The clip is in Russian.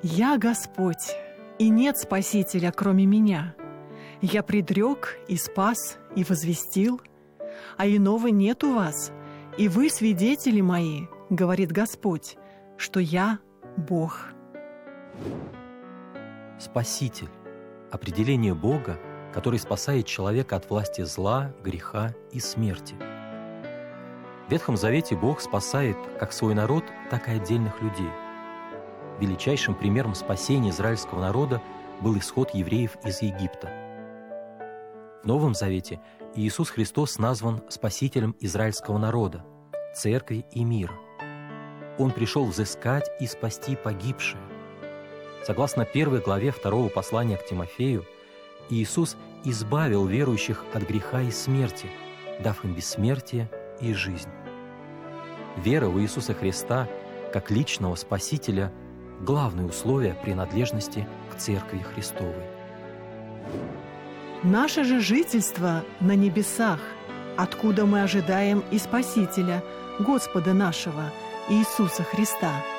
«Я Господь, и нет Спасителя, кроме Меня. Я предрек и спас, и возвестил, а иного нет у вас, и вы свидетели мои, говорит Господь, что я Бог». Спаситель – определение Бога, который спасает человека от власти зла, греха и смерти. В Ветхом Завете Бог спасает как свой народ, так и отдельных людей. Величайшим примером спасения израильского народа был исход евреев из Египта. В Новом Завете Иисус Христос назван спасителем израильского народа, церкви и мира. Он пришел взыскать и спасти погибшие. Согласно 1 главе 2 послания к Тимофею, Иисус избавил верующих от греха и смерти, дав им бессмертие и жизнь. Вера в Иисуса Христа как личного Спасителя – главное условие принадлежности к Церкви Христовой. Наше же жительство на небесах, откуда мы ожидаем и Спасителя, Господа нашего, Иисуса Христа.